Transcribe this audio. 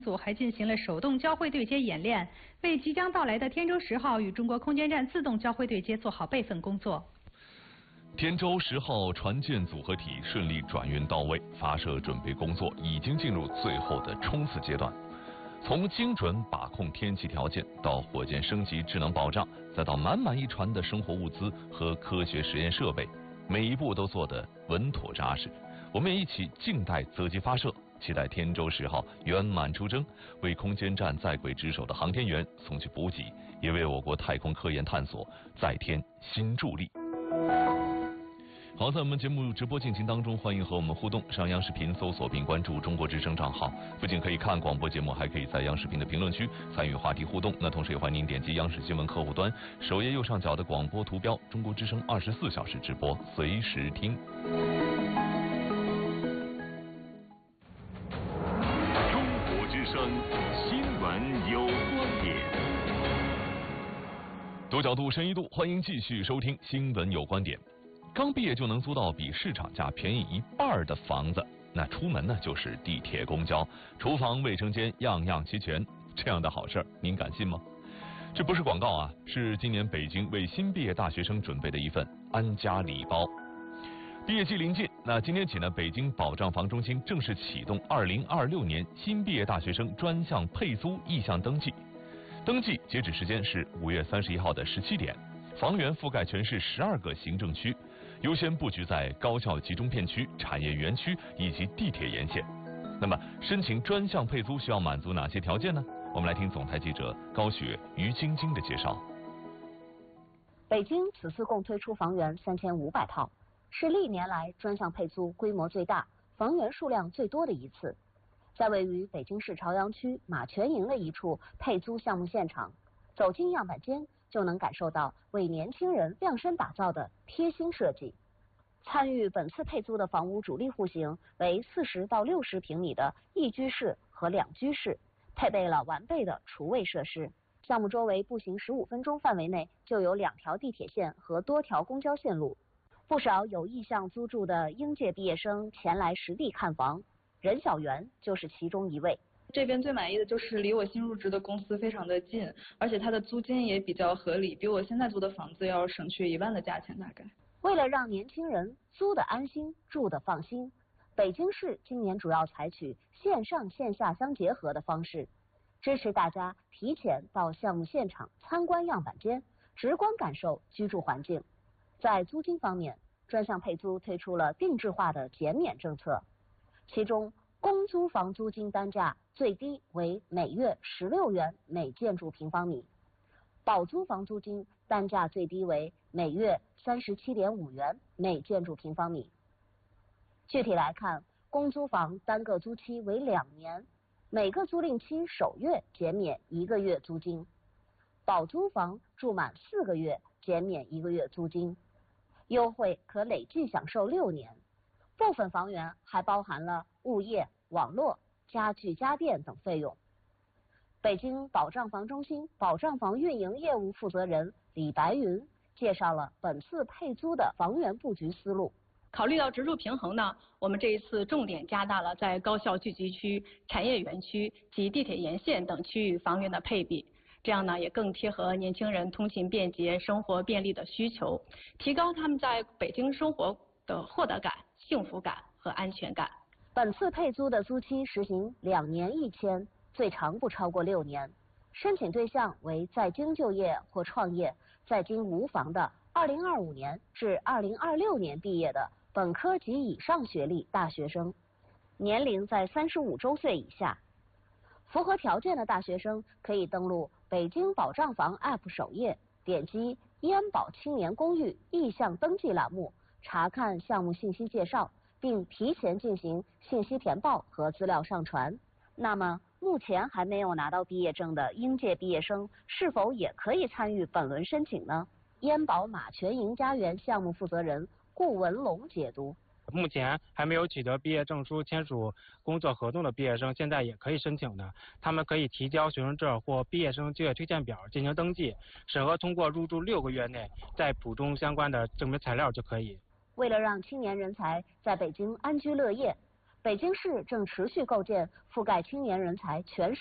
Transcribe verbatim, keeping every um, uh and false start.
组还进行了手动交会对接演练，为即将到来的天舟十号与中国空间站自动交会对接做好备份工作。 天舟十号船舰组合体顺利转运到位，发射准备工作已经进入最后的冲刺阶段。从精准把控天气条件，到火箭升级智能保障，再到满满一船的生活物资和科学实验设备，每一步都做得稳妥扎实。我们也一起静待择机发射，期待天舟十号圆满出征，为空间站在轨值守的航天员送去补给，也为我国太空科研探索再添新助力。好，在我们节目直播进行当中，欢迎和我们互动。上央视频搜索并关注中国之声账号，不仅可以看广播节目，还可以在央视频的评论区参与话题互动。那同时也欢迎您点击央视新闻客户端首页右上角的广播图标，中国之声二十四小时直播，随时听。 中国之声新闻有观点。 多角度深一度，欢迎继续收听新闻有观点。刚毕业就能租到比市场价便宜一半的房子，那出门呢就是地铁、公交、厨房、卫生间，样样齐全。这样的好事儿，您敢信吗？这不是广告啊，是今年北京为新毕业大学生准备的一份安家礼包。毕业季临近，那今天起呢，北京保障房中心正式启动二零二六年新毕业大学生专项配租意向登记。登记截止时间是五月三十一号的十七点，房源覆盖全市十二个行政区。优先布局在高校集中片区、产业园区以及地铁沿线。那么，申请专项配租需要满足哪些条件呢？我们来听总台记者高雪、于晶晶的介绍。 北京此次共推出房源三千五百套，是历年来专项配租规模最大、房源数量最多的一次。在位于北京市朝阳区马泉营的一处配租项目现场，走进样板间，就能感受到为年轻人量身打造的贴心设计。参与本次配租的房屋主力户型为四十到六十平米的一居室和两居室，配备了完备的厨卫设施。项目周围步行十五分钟范围内就有两条地铁线和多条公交线路。不少有意向租住的应届毕业生前来实地看房，任小媛就是其中一位。 这边最满意的就是离我新入职的公司非常的近，而且它的租金也比较合理，比我现在租的房子要省去一万的价钱大概。 为了让年轻人租得安心、住得放心，北京市今年主要采取线上线下相结合的方式，支持大家提前到项目现场参观样板间，直观感受居住环境。在租金方面，专项配租推出了定制化的减免政策，其中公租房租金单价最低为每月十六元每建筑平方米，保租房租金单价最低为每月三十七点五元每建筑平方米。具体来看，公租房单个租期为两年，每个租赁期首月减免一个月租金；保租房住满四个月减免一个月租金，优惠可累计享受六年。部分房源还包含了物业、网络、家具家电等费用。北京保障房中心保障房运营业务负责人李白云介绍了本次配租的房源布局思路。 考虑到植入平衡呢，我们这一次重点加大了在高校聚集区、产业园区及地铁沿线等区域房源的配比，这样呢也更贴合年轻人通勤便捷、生活便利的需求，提高他们在北京生活的获得感、幸福感和安全感。 本次配租的租期实行两年一签，最长不超过六年。申请对象为在京就业或创业、在京无房的二零二五年至二零二六年毕业的本科及以上学历大学生，年龄在三十五周岁以下。符合条件的大学生可以登录北京保障房 App 首页，点击燕保青年公寓意向登记栏目，查看项目信息介绍，并提前进行信息填报和资料上传。那么，目前还没有拿到毕业证的应届毕业生是否也可以参与本轮申请呢？燕保马泉营家园项目负责人顾文龙解读： 目前还没有取得毕业证书、签署工作合同的毕业生，现在也可以申请的。他们可以提交学生证或毕业生就业推荐表进行登记，审核通过入住六个月内，再补充相关的证明材料就可以。 为了让青年人才在北京安居乐业， 北京市正持续构建覆盖青年人才全